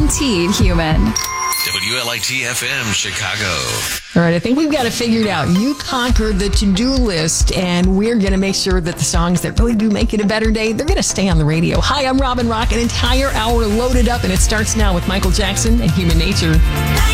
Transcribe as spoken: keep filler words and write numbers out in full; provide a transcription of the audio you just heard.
Guaranteed human. W L I T F M, Chicago. All right, I think we've got it figured out. You conquered the to-do list, and we're going to make sure that the songs that really do make it a better day, they're going to stay on the radio. Hi, I'm Robin Rock, an entire hour loaded up, and it starts now with Michael Jackson and Human Nature.